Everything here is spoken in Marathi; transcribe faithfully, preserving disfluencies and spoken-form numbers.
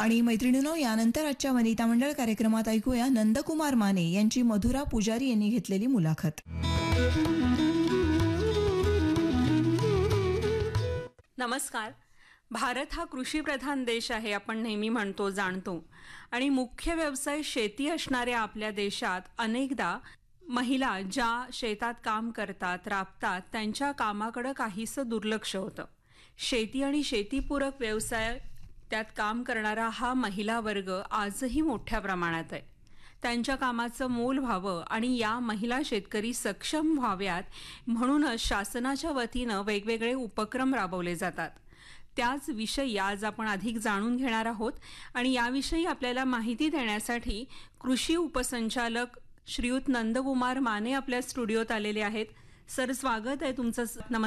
आणि मैत्रिणींनो, यानंतर आजच्या वनिता मंडळ कार्यक्रमात ऐकूया नंदकुमार माने यांची मधुरा पुजारी यांनी घेतलेली मुलाखत. नमस्कार. भारत हा कृषीप्रधान देश आहे, आपण नेहमी म्हणतो जाणतो. आणि मुख्य व्यवसाय शेती असणाऱ्या आपल्या देशात अनेकदा महिला ज्या शेतात काम करतात, राबतात, त्यांच्या कामाकडे काहीसं दुर्लक्ष होतं. शेती आणि शेतीपूरक व्यवसाय त्यात काम करणारा हा महिला वर्ग आजही मोठ्या प्रमाणात आहे. त्यांच्या कामाचं मोल व्हावं आणि या महिला शेतकरी सक्षम व्हाव्यात म्हणूनच शासनाच्या वतीनं वेगवेगळे उपक्रम राबवले जातात. त्याच विषयी आज आपण अधिक जाणून घेणार आहोत आणि याविषयी आपल्याला माहिती देण्यासाठी कृषी उपसंचालक श्रीयुत नंदकुमार माने आपल्या स्टुडिओत आलेले आहेत. सर, स्वागत आहे तुमचं. नमस्कार.